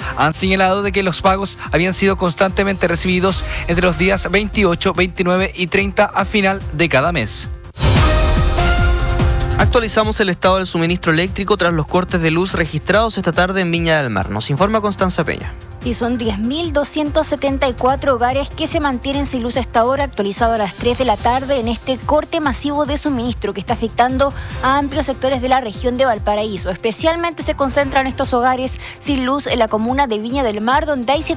han señalado de que los pagos habían sido constantemente recibidos entre los días 28, 29 y 30 a final de cada mes. Actualizamos el estado del suministro eléctrico tras los cortes de luz registrados esta tarde en Viña del Mar. Nos informa Constanza Peña. Y son 10.274 hogares que se mantienen sin luz hasta ahora, actualizado a las 3 de la tarde en este corte masivo de suministro que está afectando a amplios sectores de la región de Valparaíso. Especialmente se concentran estos hogares sin luz en la comuna de Viña del Mar, donde hay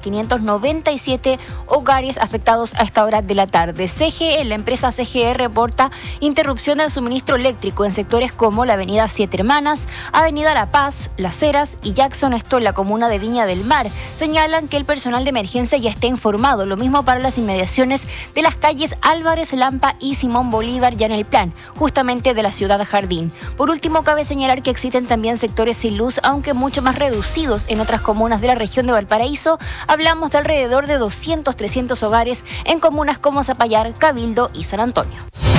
7.597 hogares afectados a esta hora de la tarde. CGE, la empresa CGE, reporta interrupción del suministro eléctrico en sectores como la avenida Siete Hermanas, avenida La Paz, Las Heras y Jackson, esto en la comuna de Viña del Mar. Señalan que el personal de emergencia ya está informado, lo mismo para las inmediaciones de las calles Álvarez, Lampa y Simón Bolívar, ya en el plan, justamente de la ciudad Jardín. Por último, cabe señalar que existen también sectores sin luz, aunque mucho más reducidos en otras comunas de la región de Valparaíso. Hablamos de alrededor de 200-300 hogares en comunas como Zapallar, Cabildo y San Antonio.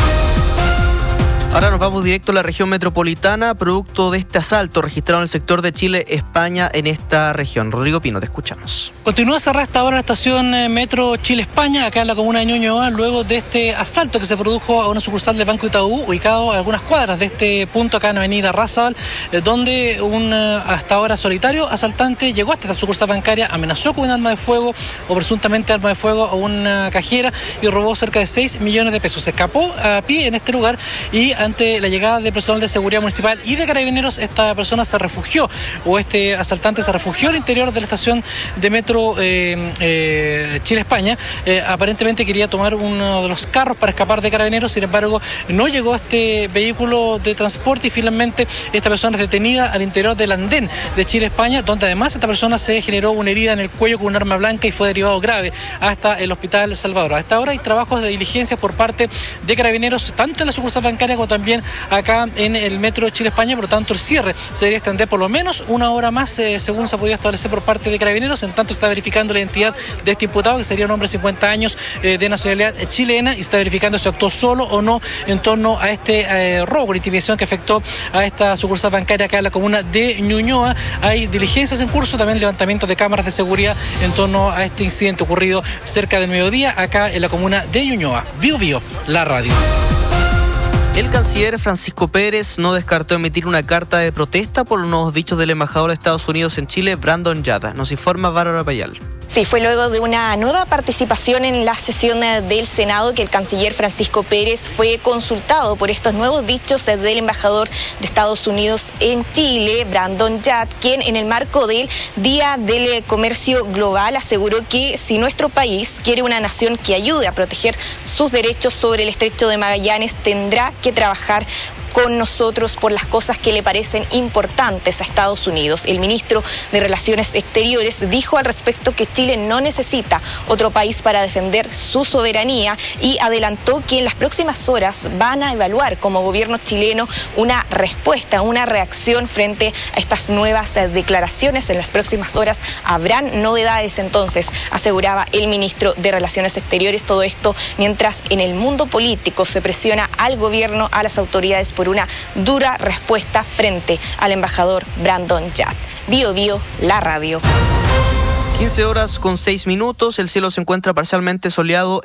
Ahora nos vamos directo a la región metropolitana, producto de este asalto registrado en el sector de Chile-España en esta región. Rodrigo Pino, te escuchamos. Continúa cerrada hasta ahora la estación Metro Chile-España, acá en la comuna de Ñuñoa, luego de este asalto que se produjo a una sucursal del Banco Itaú, ubicado a algunas cuadras de este punto acá en Avenida Razabal, donde un hasta ahora solitario asaltante llegó hasta esta sucursal bancaria, amenazó con un arma de fuego o presuntamente arma de fuego a una cajera y robó cerca de 6 millones de pesos. Se escapó a pie en este lugar y ante la llegada de personal de seguridad municipal y de carabineros, esta persona se refugió, o este asaltante se refugió al interior de la estación de Metro Chile-España. Aparentemente quería tomar uno de los carros para escapar de carabineros, sin embargo no llegó a este vehículo de transporte y finalmente esta persona es detenida al interior del andén de Chile-España, donde además esta persona se generó una herida en el cuello con un arma blanca y fue derivado grave hasta el Hospital Salvador. Hasta ahora hay trabajos de diligencia por parte de carabineros, tanto en la sucursal bancaria como también acá en el Metro Chile-España. Por lo tanto, el cierre se debería extender por lo menos una hora más, según se ha podido establecer por parte de carabineros. En tanto, se está verificando la identidad de este imputado, que sería un hombre de 50 años de nacionalidad chilena, y está verificando si actuó solo o no en torno a este robo con intimidación que afectó a esta sucursal bancaria acá en la comuna de Ñuñoa. Hay diligencias en curso, también levantamientos de cámaras de seguridad en torno a este incidente ocurrido cerca del mediodía acá en la comuna de Ñuñoa. Bio Bio, la radio. El canciller Francisco Pérez no descartó emitir una carta de protesta por los nuevos dichos del embajador de Estados Unidos en Chile, Brandon Yata. Nos informa Bárbara Payal. Sí, fue luego de una nueva participación en la sesión del Senado que el canciller Francisco Pérez fue consultado por estos nuevos dichos del embajador de Estados Unidos en Chile, Brandon Yat, quien en el marco del Día del Comercio Global aseguró que si nuestro país quiere una nación que ayude a proteger sus derechos sobre el Estrecho de Magallanes, tendrá que trabajar con nosotros por las cosas que le parecen importantes a Estados Unidos. El ministro de Relaciones Exteriores dijo al respecto que Chile no necesita otro país para defender su soberanía y adelantó que en las próximas horas van a evaluar como gobierno chileno una respuesta, una reacción frente a estas nuevas declaraciones. En las próximas horas habrán novedades, entonces, aseguraba el ministro de Relaciones Exteriores. Todo esto mientras en el mundo político se presiona al gobierno, a las autoridades por una dura respuesta frente al embajador Brandon Yat. Bio Bio, la radio. 15 horas con 6 minutos, el cielo se encuentra parcialmente soleado